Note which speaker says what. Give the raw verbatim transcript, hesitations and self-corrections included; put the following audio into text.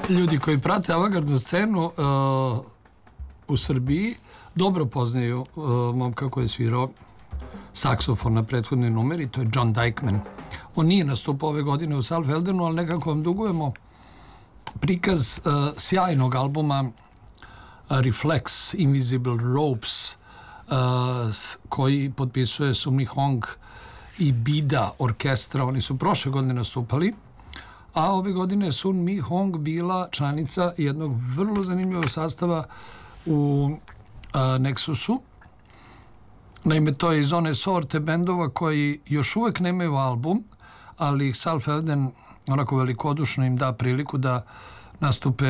Speaker 1: Ljudi koji prate avangardnu scenu uh, u Srbiji dobro poznaju uh, momka koji je svirao saksofon na prethodni numer i to je John Dykman. On nije nastupao ove godine u Saalfeldenu, ali nekako vam dugujemo prikaz uh, sjajnog albuma uh, Reflex, Invisible Ropes, uh, koji potpisuje Sun Mi Hong i Bida orkestra. Oni su prošle godine nastupali, a ove godine je Sun Mi Hong bila članica jednog vrlo zanimljivog sastava u a, Nexusu. Naime, to je iz one sorte bendova koji još uvek nemaju album, ali Saalfelden onako velikodušno im da priliku da nastupe